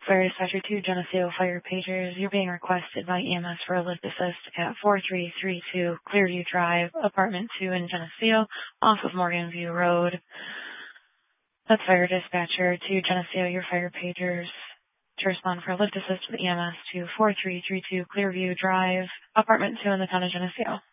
Fire dispatcher 2, Geneseo Fire Pagers. You're being requested by EMS for a lift assist at 4332 Clearview Drive, Apartment 2 in Geneseo, off of Morgan View Road. That's Fire Dispatcher 2, Geneseo, your Fire Pagers, to respond for a lift assist with EMS to 4332 Clearview Drive, Apartment 2 in the town of Geneseo.